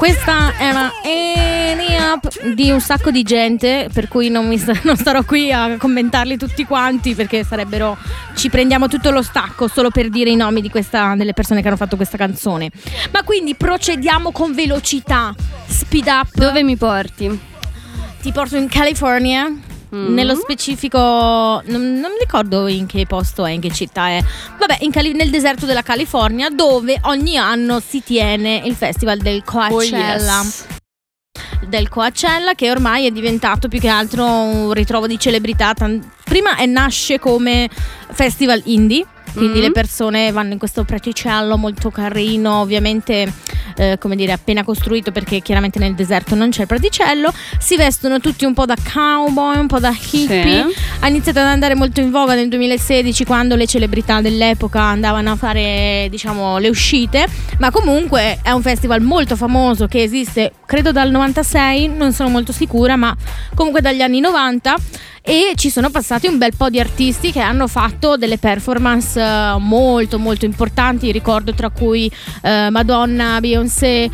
Questa è una up di un sacco di gente, per cui non starò qui a commentarli tutti quanti, perché ci prendiamo tutto lo stacco solo per dire i nomi delle persone che hanno fatto questa canzone. Ma quindi procediamo con velocità. Speed up. Dove mi porti? Ti porto in California. Nello specifico non ricordo in che posto è, in che città è. Vabbè, nel deserto della California, dove ogni anno si tiene il festival del Coachella. Oh, yes. Del Coachella, che ormai è diventato più che altro un ritrovo di celebrità. Prima nasce come festival indie, quindi le persone vanno in questo praticello molto carino, ovviamente come dire appena costruito, perché chiaramente nel deserto non c'è il praticello. Si vestono tutti un po' da cowboy, un po' da hippie. Sì. Ha iniziato ad andare molto in voga nel 2016, quando le celebrità dell'epoca andavano a fare, diciamo, le uscite. Ma comunque è un festival molto famoso, che esiste credo dal 96, non sono molto sicura, ma comunque dagli anni 90. E ci sono passati un bel po' di artisti che hanno fatto delle performance molto molto importanti. Ricordo tra cui Madonna, Beyoncé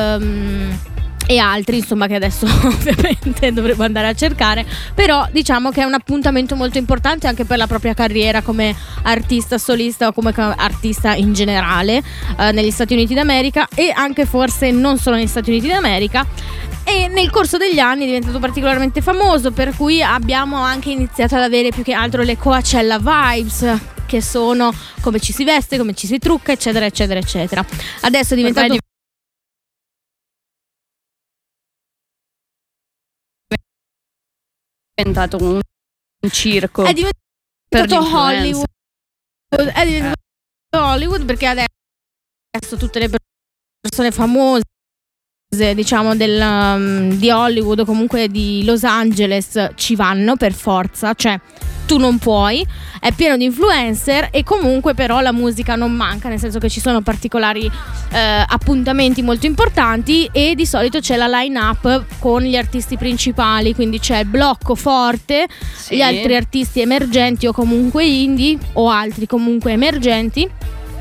e altri, insomma, che adesso ovviamente dovremo andare a cercare. Però diciamo che è un appuntamento molto importante anche per la propria carriera come artista solista o come artista in generale negli Stati Uniti d'America, e anche forse non solo negli Stati Uniti d'America. E nel corso degli anni è diventato particolarmente famoso, per cui abbiamo anche iniziato ad avere più che altro le Coachella vibes, che sono come ci si veste, come ci si trucca, eccetera eccetera eccetera. Adesso è diventato un circo. È diventato Hollywood. È diventato Hollywood, perché adesso tutte le persone famose, diciamo di Hollywood o comunque di Los Angeles, ci vanno per forza, cioè tu non puoi, è pieno di influencer. E comunque però la musica non manca, nel senso che ci sono particolari appuntamenti molto importanti, e di solito c'è la line up con gli artisti principali, quindi c'è il blocco forte, sì, gli altri artisti emergenti o comunque indie o altri comunque emergenti.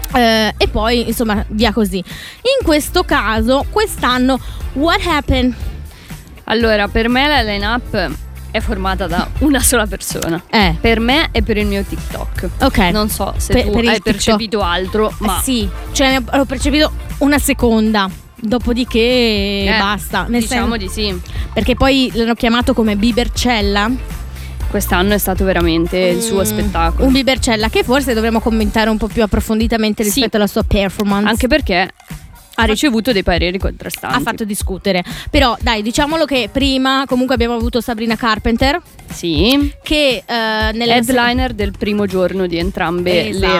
E poi insomma via così. In questo caso quest'anno what happened? Allora, per me la line-up è formata da una sola persona, per me e per il mio TikTok. Ok. Non so se tu hai percepito altro, ma sì, cioè ho percepito una seconda, dopodiché basta. Diciamo di sì, perché poi l'hanno chiamato come Biebercella. Quest'anno è stato veramente il suo spettacolo. Un Biebercella che forse dovremmo commentare un po' più approfonditamente rispetto alla sua performance. Anche perché ha ricevuto dei pareri contrastanti. Ha fatto discutere. Però dai, diciamolo che prima comunque abbiamo avuto Sabrina Carpenter. Sì. Che headliner del primo giorno di entrambe le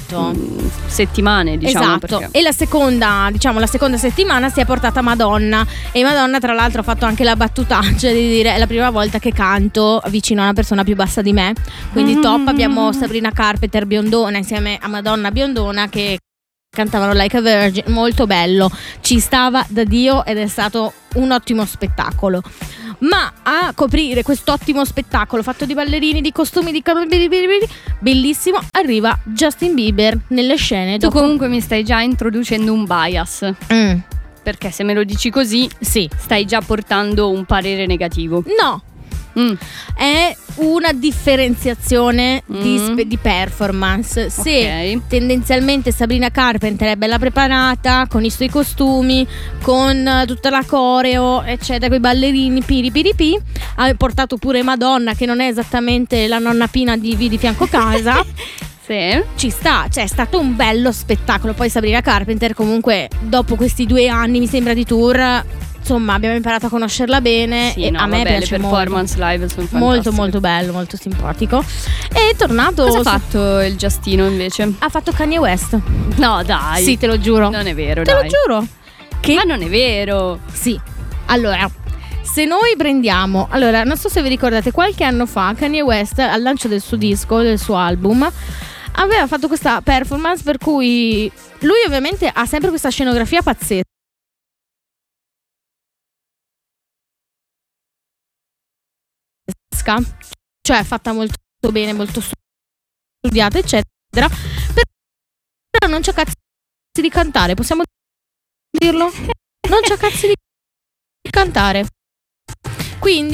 settimane, diciamo. Esatto. Perché... E la seconda settimana si è portata Madonna. E Madonna tra l'altro ha fatto anche la battutaccia di dire: è la prima volta che canto vicino a una persona più bassa di me. Quindi top. Abbiamo Sabrina Carpenter biondona insieme a Madonna biondona che cantavano Like a Virgin, molto bello, ci stava da Dio ed è stato un ottimo spettacolo. Ma a coprire quest'ottimo spettacolo fatto di ballerini, di costumi, di bellissimo, arriva Justin Bieber nelle scene. Tu comunque mi stai già introducendo un bias, perché se me lo dici così, sì, stai già portando un parere negativo. No, è una differenziazione di performance. Se tendenzialmente Sabrina Carpenter è bella preparata con i suoi costumi, con tutta la coreo eccetera, con i ballerini piri, ha portato pure Madonna, che non è esattamente la nonna Pina di fianco casa. Sì. Ci sta, cioè è stato un bello spettacolo. Poi Sabrina Carpenter comunque dopo questi 2 anni mi sembra di tour, insomma abbiamo imparato a conoscerla bene, sì, e a me piace le performance live sono fantastiche. Molto molto bello, molto simpatico. È tornato. Cosa ha fatto il Giustino invece? Ha fatto Kanye West. No dai. Sì, te lo giuro. Non è vero, te dai. lo giuro. Ma non è vero. Sì. Allora, se noi prendiamo, allora non so se vi ricordate, qualche anno fa Kanye West al lancio del suo disco, del suo album, aveva fatto questa performance per cui lui ovviamente ha sempre questa scenografia pazzesca, cioè fatta molto bene, molto studiata eccetera, però non c'ha cazzo di cantare, possiamo dirlo? Non c'ha cazzo di cantare. Quindi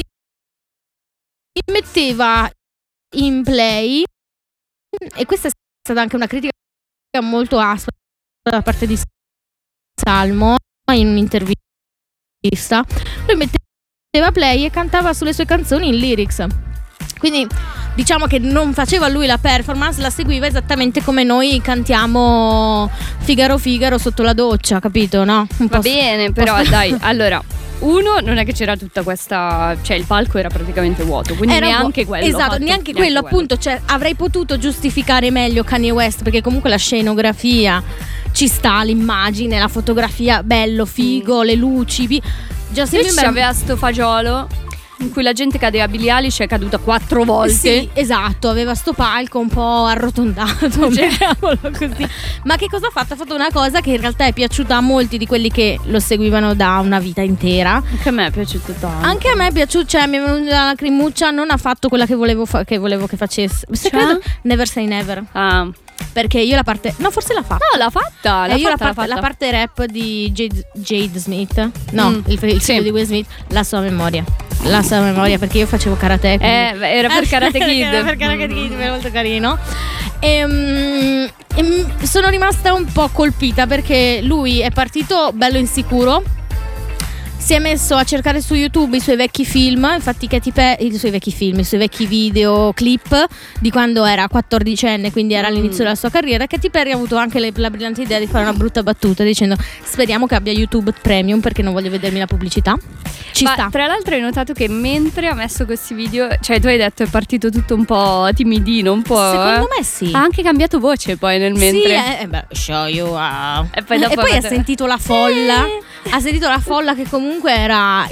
metteva in play, e questa è stata anche una critica molto aspra da parte di Salmo in un'intervista. Lui metteva play e cantava sulle sue canzoni in lyrics. Quindi diciamo che non faceva lui la performance, la seguiva esattamente come noi cantiamo Figaro Figaro sotto la doccia, capito? No? Va bene, però dai, allora, uno, non è che c'era tutta questa, cioè il palco era praticamente vuoto, quindi neanche quello. Esatto, neanche quello, appunto, cioè avrei potuto giustificare meglio Kanye West, perché comunque la scenografia ci sta, l'immagine, la fotografia, bello, figo, le luci. Justin Bieber aveva sto fagiolo in cui la gente cadeva, Billie Eilish è caduta 4 volte. Sì, esatto, aveva sto palco un po' arrotondato, chiamiamolo così. Ma che cosa ha fatto? Ha fatto una cosa che in realtà è piaciuta a molti di quelli che lo seguivano da una vita intera. Anche a me è piaciuto tanto. Anche a me è piaciuto, cioè mi è venuta la lacrimuccia. Non ha fatto quella che volevo che facesse. Cioè? Never Say Never. Ah, perché io la parte, no, forse l'ha fatta. No, l'ha fatta. Io la parte rap di Jade Smith. No, il figlio di Will Smith. La sua memoria, perché io facevo karate. Era per Karate Kid. Era per Karate Kid, era molto carino. E sono rimasta un po' colpita perché lui è partito bello insicuro. Si è messo a cercare su YouTube i suoi vecchi film, infatti i suoi vecchi videoclip di quando era 14enne, quindi era all'inizio della sua carriera. Katy Perry ha avuto anche la brillante idea di fare una brutta battuta dicendo: speriamo che abbia YouTube Premium perché non voglio vedermi la pubblicità. Ci sta. Tra l'altro hai notato che mentre ha messo questi video, cioè tu hai detto è partito tutto un po' timidino, un po'. Secondo me sì. Ha anche cambiato voce poi nel mentre. Sì, show you wow. E poi ha sentito la folla. Ha sentito la folla che comunque era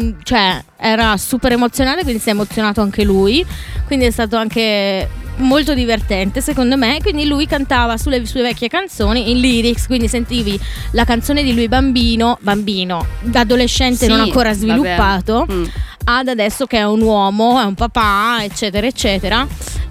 era super emozionante, quindi si è emozionato anche lui. Quindi è stato anche molto divertente secondo me. Quindi lui cantava sulle sue vecchie canzoni in lyrics, quindi sentivi la canzone di lui bambino, da adolescente, sì, non ancora sviluppato, ad adesso che è un uomo, è un papà, eccetera eccetera.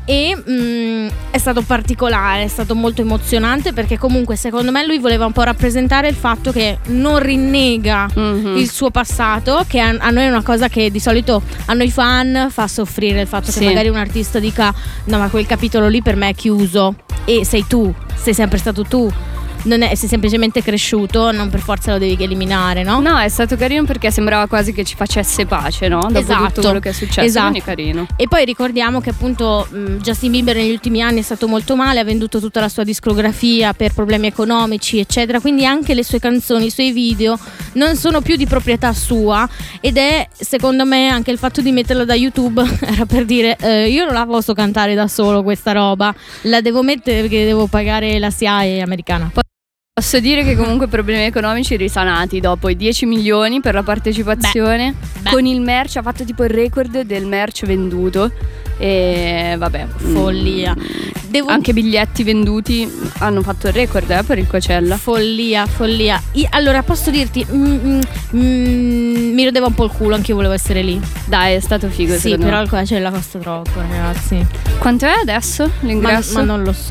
E è stato particolare, è stato molto emozionante perché comunque secondo me lui voleva un po' rappresentare il fatto che non rinnega il suo passato, che a noi è una cosa che di solito a noi fan fa soffrire, il fatto che magari un artista dica no, ma quel capitolo lì per me è chiuso, e sei sempre stato tu. Sei semplicemente cresciuto, non per forza lo devi eliminare, no? No, è stato carino perché sembrava quasi che ci facesse pace, no? Dopo tutto quello che è successo, quindi carino. E poi ricordiamo che appunto Justin Bieber negli ultimi anni è stato molto male, ha venduto tutta la sua discografia per problemi economici, eccetera, quindi anche le sue canzoni, i suoi video non sono più di proprietà sua, ed è secondo me anche il fatto di metterla da YouTube era per dire io non la posso cantare da solo questa roba, la devo mettere perché devo pagare la SIAE americana. Posso dire che comunque problemi economici risanati dopo i 10 milioni per la partecipazione. Con il merch ha fatto tipo il record del merch venduto. E vabbè, follia. Anche biglietti venduti hanno fatto il record per il Coachella. Follia. Allora posso dirti mi rodeva un po' il culo, anche io volevo essere lì. Dai, è stato figo. Sì, però il Coachella costa troppo, ragazzi. Quanto è adesso l'ingresso? Ma non lo so.